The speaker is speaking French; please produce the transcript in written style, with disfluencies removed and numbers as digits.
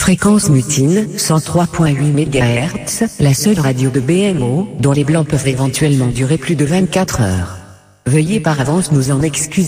Fréquence mutine, 103.8 MHz, la seule radio de BMO, dont les blancs peuvent éventuellement durer plus de 24 heures. Veuillez par avance nous en excuser.